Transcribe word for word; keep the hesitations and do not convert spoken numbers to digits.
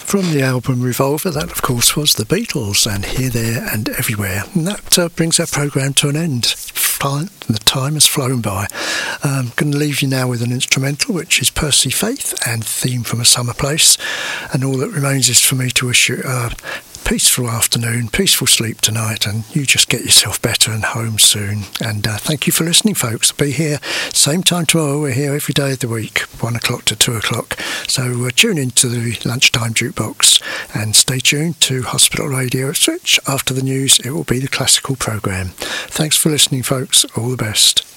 From the album Revolver, that of course was the Beatles and Here, There and Everywhere. And that uh, brings our programme to an end. Fine, the time has flown by. I'm going to leave you now with an instrumental, which is Percy Faith and Theme from a Summer Place. And all that remains is for me to wish you a peaceful afternoon, peaceful sleep tonight, and you just get yourself better and home soon. And uh, thank you for listening, folks. I'll be here same time tomorrow. We're here every day of the week, one o'clock to two o'clock. So uh, tune in to the Lunchtime Jukebox and stay tuned to Hospital Radio at Switch. After the news, it will be the classical programme. Thanks for listening, folks. All the best.